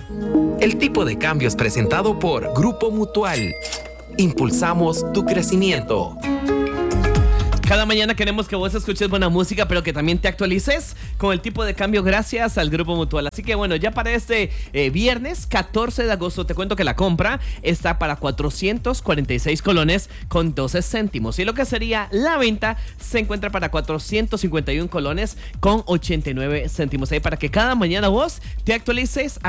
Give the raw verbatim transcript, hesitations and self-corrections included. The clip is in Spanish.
El tipo de cambio es presentado por Grupo Mutual. Impulsamos tu crecimiento. Cada mañana queremos que vos escuches buena música, pero que también te actualices con el tipo de cambio gracias al Grupo Mutual. Así que bueno, ya para este eh, viernes catorce de agosto te cuento que la compra está para cuatrocientos cuarenta y seis colones con doce céntimos. Y lo que sería la venta se encuentra para cuatrocientos cincuenta y uno colones con ochenta y nueve céntimos. Ahí para que cada mañana vos te actualices.